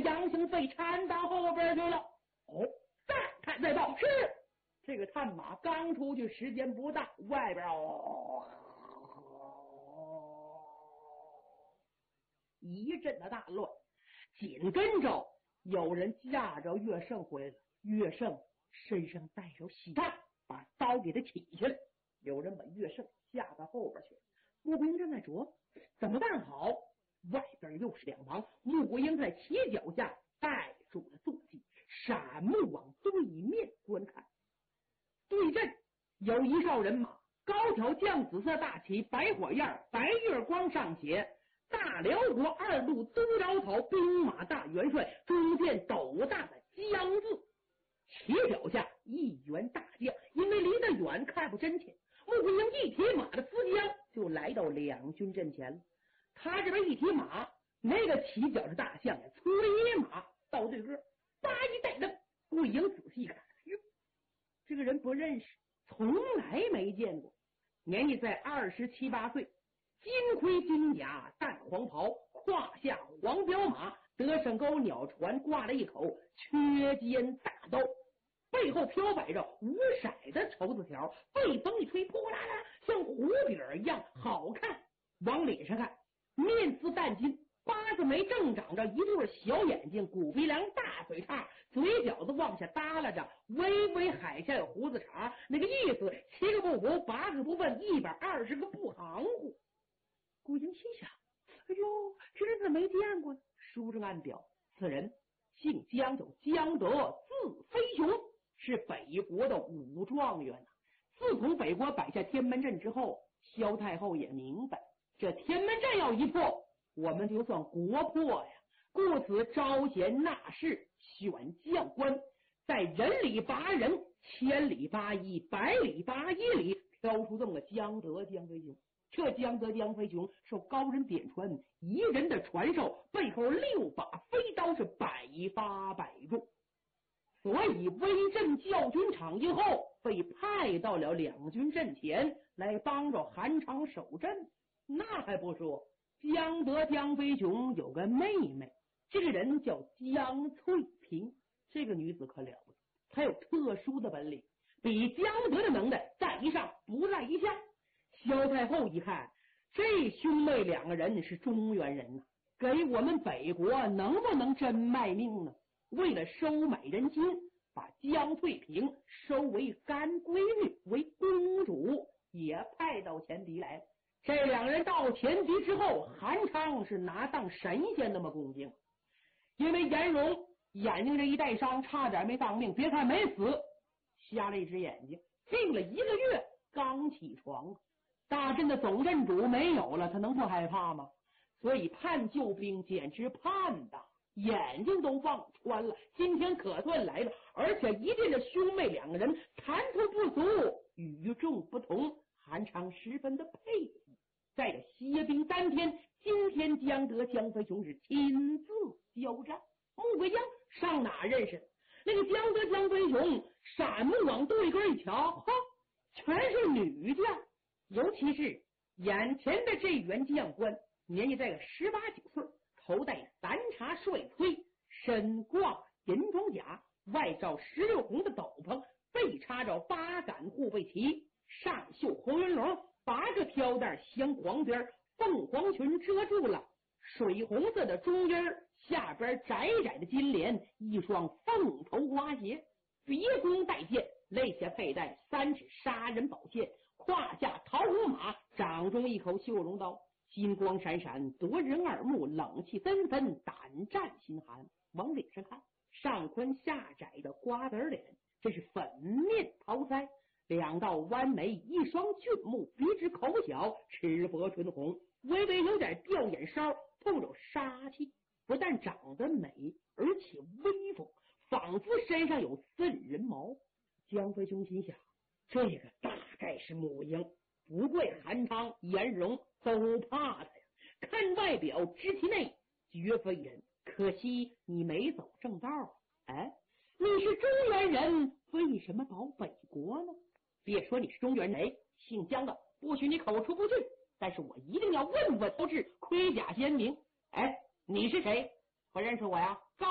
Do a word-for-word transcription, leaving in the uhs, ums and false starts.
杨兴飞搀到后边去了。哦，再看再报是这个探马刚出去，时间不大，外边哦一阵的大乱，紧跟着有人架着岳胜回来，岳胜身上带着喜炭，把刀给他起下来，有人把岳胜架到后边去。穆桂英正在琢磨怎么办好，外边又是两旁，穆桂英在旗脚下带住了坐骑，闪目往对面观看。对阵有一哨人马，高挑绛紫色大旗，白火焰，白月光上写大辽国二路都招讨兵马大元帅，中间斗大的江字，旗脚下一员大将。因为离得远看不真切，穆桂英一提马的思将就来到两军阵前了。他这边一提马，那个旗脚是大将呀，催马到对个，叭一带灯。桂英仔细看，哟，这个人不认识，从来没见过，年纪在二十七八岁，金盔金甲，淡黄袍，胯下黄骠马，德胜钩鸟船，挂了一口缺尖大刀，背后飘摆着五色的绸子条，被风一吹，扑啦啦像蝴蝶一样好看。往脸上看，面似淡金，八字眉正长着一对小眼睛，骨鼻梁，大嘴叉，嘴角子往下耷拉着，微微海下有胡子茬，那个意思七个不服，八个不问，一百二十个不含糊。顾英心想，哎呦，这人怎么没见过呢？书中暗表，此人姓江，有江德，字飞雄，是北国的武状元。自从北国摆下天门阵之后，萧太后也明白，这天门阵要一破，我们就算国破呀。故此招贤纳士，选将官，在人里拔人，千里拔一，百里拔一里，挑出这么个江德江飞雄。这江德江飞雄受高人点传，一人的传授，背后六把飞刀是百发百中，所以威震教军场以后，被派到了两军阵前来帮着韩昌守阵。那还不说，江德江飞雄有个妹妹，这个人叫江翠萍，这个女子可了不得，她有特殊的本领，比江德的能耐在一上不在一下。萧太后一看，这兄妹两个人是中原人呐、啊，给我们北国能不能真卖命呢？为了收买人心，把江翠萍收为干闺女，为公主，也派到前敌来。这两人到前敌之后，韩昌是拿当神仙那么恭敬，因为颜荣眼睛这一带伤，差点没当命，别看没死，瞎了一只眼睛，病了一个月刚起床。大阵的总阵主没有了，他能不害怕吗？所以盼救兵简直盼的眼睛都忘穿了。今天可算来了，而且一见这兄妹两个人谈吐不俗，与众不同，韩昌十分的佩服。在这歇兵三天，今天江德江飞雄是亲自交战。穆桂英上哪认识那个江德江飞雄？闪目往对根一瞧，哈，全是女将，尤其是眼前的这员将官，年纪在个十八九岁，头戴三叉帅盔，身挂银装甲，外罩十六红的斗篷，背插着八杆护卫旗，上绣红云龙，八个飘带镶黄边，凤凰裙遮住了水红色的中衣，下边窄窄的金莲，一双凤头花鞋，别弓带箭，肋下佩戴三尺杀人宝剑，胯下桃红马，掌中一口绣绒刀，金光闪闪，夺人耳目，冷气纷纷，胆战心寒。往脸上看，上宽下窄的瓜子脸，这是粉面桃腮，两道弯眉，一双俊目，鼻直口小，齿薄唇红，微微有点吊眼梢，透着杀气。不但长得美，而且威风，仿佛身上有瘆人毛。江飞雄心想，这个大概是母婴，不怪韩昌、颜荣都怕他呀。看外表知其内，绝非人。可惜你没走正道。哎，你是中原人，为什么保北国呢？别说你是中原人，姓江的，不许你口出不去，但是我一定要问问都是盔甲鲜明。哎，你是谁？不认识我呀？